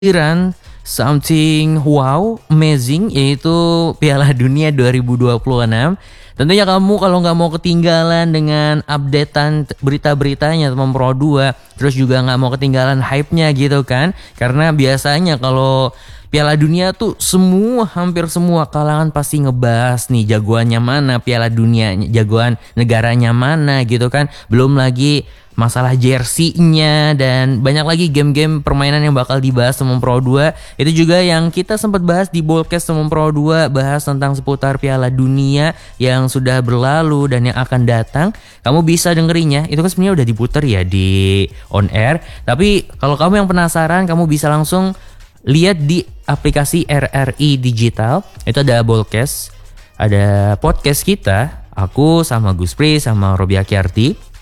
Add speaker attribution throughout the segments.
Speaker 1: kehadiran something wow, amazing, yaitu Piala Dunia 2026. Tentunya kamu kalau nggak mau ketinggalan dengan updatean berita-beritanya teman Pro 2, terus juga nggak mau ketinggalan hype-nya gitu kan. Karena biasanya kalau Piala Dunia tuh hampir semua kalangan pasti ngebahas nih jagoannya mana Piala Dunia, jagoan negaranya mana gitu kan. Belum lagi masalah jersey-nya dan banyak lagi game-game permainan yang bakal dibahas Temen Pro 2. Itu juga yang kita sempat bahas di Bolcast Temen Pro 2, bahas tentang seputar Piala Dunia yang sudah berlalu dan yang akan datang. Kamu bisa dengerinnya, itu kan sebenarnya udah diputer ya di on air. Tapi kalau kamu yang penasaran, kamu bisa langsung lihat di aplikasi RRI Digital. Itu ada Bolcast, ada podcast kita, aku sama Guspri sama Robi Akiarti.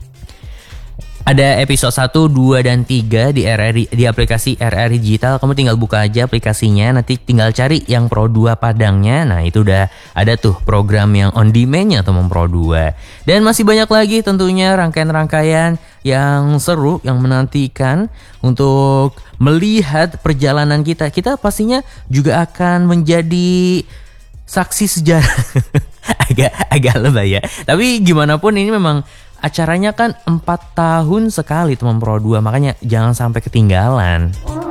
Speaker 1: Ada episode 1, 2, dan 3 di RRI, di aplikasi RRI Digital. Kamu tinggal buka aja aplikasinya, nanti tinggal cari yang Pro 2 Padangnya. Nah itu udah ada tuh program yang on demand-nya teman Pro 2. Dan masih banyak lagi tentunya rangkaian-rangkaian yang seru, yang menantikan untuk melihat perjalanan kita. Kita pastinya juga akan menjadi saksi sejarah. agak lebay ya. Tapi gimana pun ini memang acaranya kan 4 tahun sekali teman Pro 2, makanya jangan sampai ketinggalan.